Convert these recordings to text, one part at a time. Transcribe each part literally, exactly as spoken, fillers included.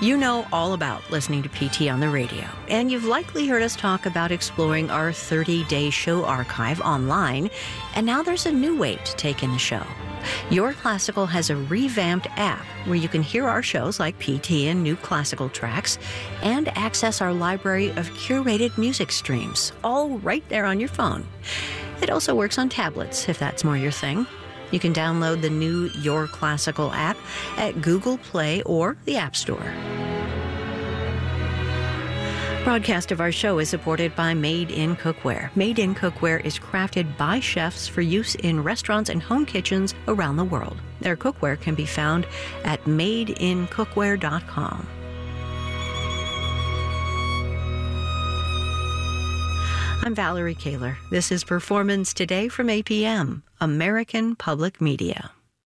You know all about listening to P T on the radio, and you've likely heard us talk about exploring our thirty-day show archive online, and now there's a new way to take in the show. Your Classical has a revamped app where you can hear our shows like P T and New Classical Tracks and access our library of curated music streams, all right there on your phone. It also works on tablets, if that's more your thing. You can download the new Your Classical app at Google Play or the App Store. Broadcast of our show is supported by Made in Cookware. Made in Cookware is crafted by chefs for use in restaurants and home kitchens around the world. Their cookware can be found at made in cookware dot com. I'm Valerie Kaler. This is Performance Today from A P M, American Public Media.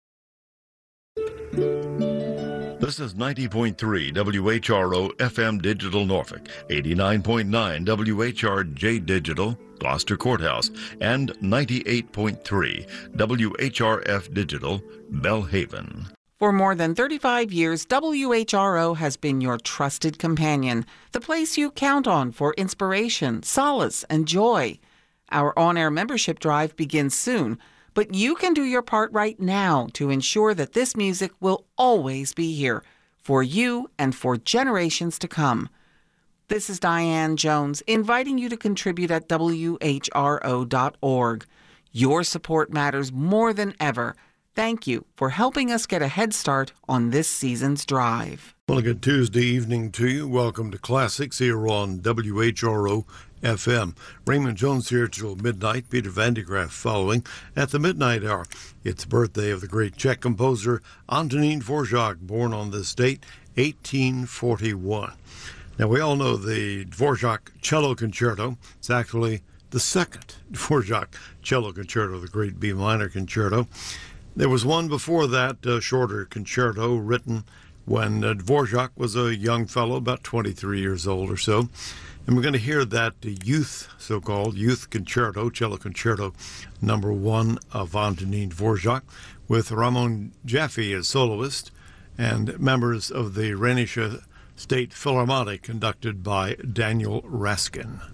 This is ninety point three W H R O F M Digital Norfolk, eighty-nine point nine W H R J Digital, Gloucester Courthouse, and ninety-eight point three W H R F Digital, Belhaven. For more than thirty-five years, W H R O has been your trusted companion, the place you count on for inspiration, solace, and joy. Our on-air membership drive begins soon, but you can do your part right now to ensure that this music will always be here for you and for generations to come. This is Diane Jones inviting you to contribute at W H R O dot org. Your support matters more than ever. Thank you for helping us get a head start on this season's drive. Well, a good Tuesday evening to you. Welcome to Classics here on W H R O F M. Raymond Jones here till midnight. Peter Van de Graaff following at the midnight hour. It's the birthday of the great Czech composer Antonín Dvořák, born on this date, eighteen forty-one. Now, we all know the Dvořák Cello Concerto. It's actually the second Dvořák Cello Concerto, the great B minor concerto. There was one before that, a shorter concerto written when uh, Dvořák was a young fellow, about twenty-three years old or so. And we're going to hear that youth, so-called youth concerto, cello concerto number one of Antonín Dvořák, with Ramon Jaffe as soloist and members of the Rhénische State Philharmonic conducted by Daniel Raskin.